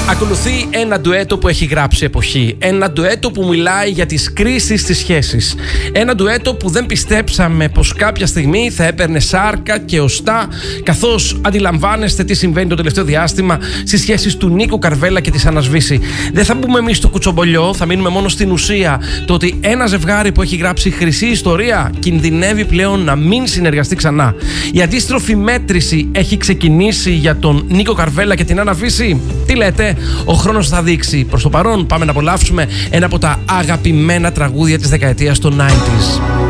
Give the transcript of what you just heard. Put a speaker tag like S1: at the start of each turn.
S1: Ακολουθεί ένα ντουέτο που έχει γράψει εποχή. Ένα ντουέτο που μιλάει για τις κρίσεις στις σχέσεις. Ένα ντουέτο που δεν πιστέψαμε πως κάποια στιγμή θα έπαιρνε σάρκα και οστά, καθώς αντιλαμβάνεστε τι συμβαίνει το τελευταίο διάστημα στις σχέσεις του Νίκο Καρβέλα και της Άννας Βύση. Δεν θα μπούμε εμείς στο κουτσομπολιό, θα μείνουμε μόνο στην ουσία. Το ότι ένα ζευγάρι που έχει γράψει χρυσή ιστορία κινδυνεύει πλέον να μην συνεργαστεί ξανά. Η αντίστροφη μέτρηση έχει ξεκινήσει για τον Νίκο Καρβέλα και την Άννα Βύση. Τι λέτε? Ο χρόνος θα δείξει. Προς το παρόν πάμε να απολαύσουμε ένα από τα αγαπημένα τραγούδια της δεκαετίας των 90s.